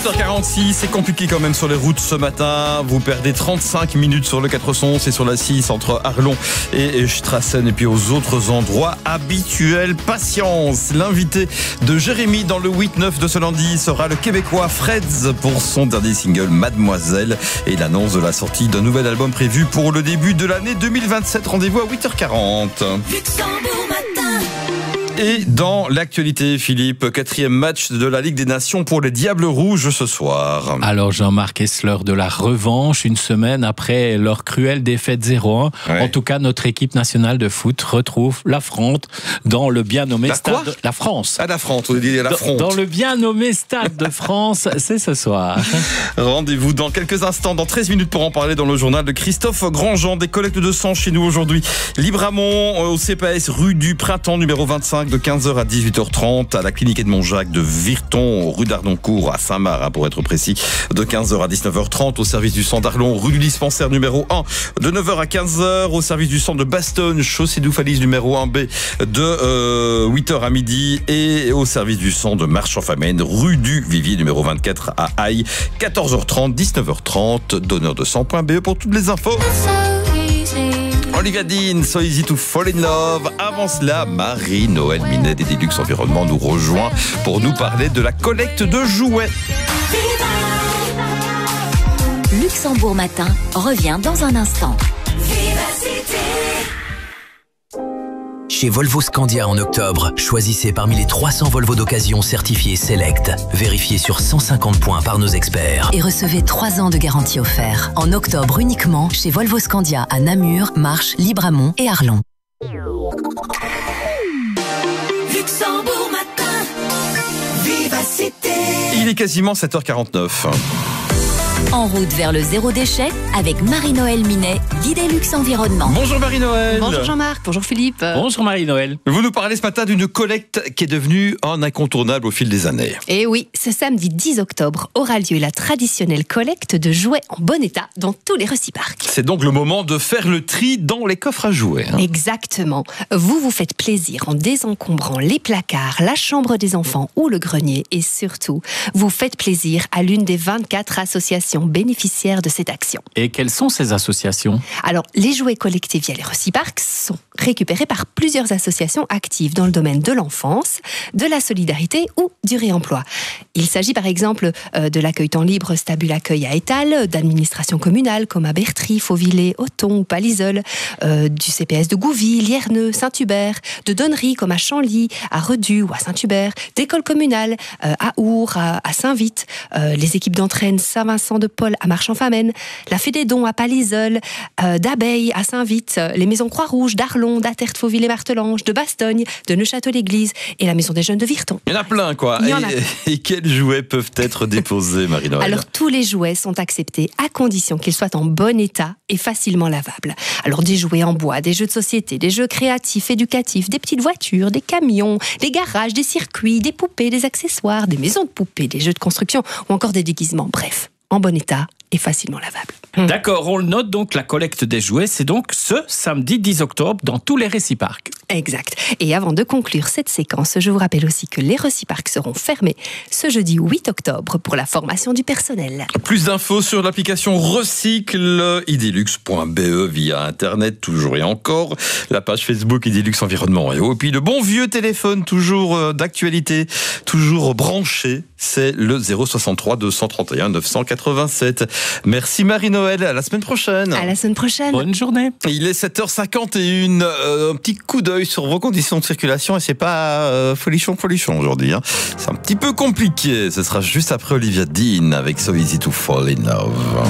7h46, c'est compliqué quand même sur les routes ce matin. Vous perdez 35 minutes sur le 411 et sur la 6 entre Arlon et Strassen et puis aux autres endroits habituels. Patience. L'invité de Jérémy dans le 8-9 de ce lundi sera le Québécois Freds pour son dernier single Mademoiselle et l'annonce de la sortie d'un nouvel album prévu pour le début de l'année 2027. Rendez-vous à 8h40. Luxembourg matin. Et dans l'actualité, Philippe, 4e match de la Ligue des Nations pour les Diables Rouges ce soir. Alors Jean-Marc, est-ce l'heure de la revanche une semaine après leur cruelle défaite 0-1 ? Ouais. En tout cas, notre équipe nationale de foot retrouve l'affronte dans le bien nommé stade... La France. À la France, on dit l'affronte. Dans le bien nommé Stade de France, c'est ce soir. Rendez-vous dans quelques instants, dans 13 minutes pour en parler dans le journal de Christophe Grandjean. Des collectes de sang chez nous aujourd'hui. Libramont, au CPS, rue du Printemps, numéro 25, de 15h à 18h30. À la clinique Edmond-Jacques de Virton, rue d'Ardoncourt, à Saint-Marc, pour être précis, de 15h à 19h30. Au service du sang d'Arlon, rue du Dispensaire, numéro 1, de 9h à 15h. Au service du sang de Bastogne, chaussée d'Oufalise, numéro 1B, de 8h à midi. Et au service du sang de Marche-en-Famenne, rue du Vivier, numéro 24 à Aïe, 14h30, 19h30. Donneur de sang.be pour toutes les infos. Olivia Dean, So Easy to Fall in Love. Avant cela, Marie-Noël Minet des Deluxe Environnement nous rejoint pour nous parler de la collecte de jouets. Luxembourg matin revient dans un instant. Chez Volvo Scandia en octobre, choisissez parmi les 300 Volvo d'occasion certifiés Select, vérifiés sur 150 points par nos experts. Et recevez 3 ans de garantie offert. En octobre uniquement chez Volvo Scandia à Namur, Marche, Libramont et Arlon. Luxembourg matin, vivacité. Il est quasiment 7h49. En route vers le zéro déchet avec Marie-Noël Minet, guide Luxe Environnement. Bonjour Marie-Noël. Bonjour Jean-Marc, bonjour Philippe. Bonjour Marie-Noël. Vous nous parlez ce matin d'une collecte qui est devenue un incontournable au fil des années. Et oui, ce samedi 10 octobre aura lieu la traditionnelle collecte de jouets en bon état dans tous les Reciparcs. C'est donc le moment de faire le tri dans les coffres à jouets. Exactement. Vous vous faites plaisir en désencombrant les placards, la chambre des enfants ou le grenier. Et surtout, vous faites plaisir à l'une des 24 associations bénéficiaires de cette action. Et quelles sont ces associations ? Alors, les jouets collectés via les Reciparcs sont récupérés par plusieurs associations actives dans le domaine de l'enfance, de la solidarité ou du réemploi. Il s'agit par exemple de l'accueil temps libre Stabule Accueil à Étal, d'administrations communales comme à Bertry, Fauvillers, Othon ou Palisol, du CPS de Gouville, Lierneux, Saint-Hubert, de donneries comme à Chanly, à Redus ou à Saint-Hubert, d'écoles communales à Our, à Saint-Vite, les équipes d'entraîne Saint-Vincent-de-Paul à Marche-en-Famenne, la Fédédon à Palisol, d'Abeille à Saint-Vite, les maisons Croix-Rouge d'Arlon, d'Attert, Fauville et Martelange, de Bastogne, de Neufchâteau-l'Église et la maison des jeunes de Virton. Il y en a plein, quoi. Il y en a. Et quels jouets peuvent être déposés, Marie-Noël ? Alors, tous les jouets sont acceptés à condition qu'ils soient en bon état et facilement lavables. Alors, des jouets en bois, des jeux de société, des jeux créatifs, éducatifs, des petites voitures, des camions, des garages, des circuits, des poupées, des accessoires, des maisons de poupées, des jeux de construction ou encore des déguisements. Bref, en bon état et facilement lavable. D'accord, on le note donc, la collecte des jouets, c'est donc ce samedi 10 octobre dans tous les Reciparcs. Exact. Et avant de conclure cette séquence, je vous rappelle aussi que les Reciparcs seront fermés ce jeudi 8 octobre pour la formation du personnel. Plus d'infos sur l'application Recycle, idilux.be via Internet, toujours et encore. La page Facebook Idilux Environnement. Et puis le bon vieux téléphone, toujours d'actualité, toujours branché, c'est le 063 231 987. Merci Marie-Noël, à la semaine prochaine. À la semaine prochaine. Bonne journée. Il est 7h51, un petit coup d'œil sur vos conditions de circulation et c'est pas folichon aujourd'hui. C'est un petit peu compliqué, ce sera juste après Olivia Dean avec So Easy to Fall in Love.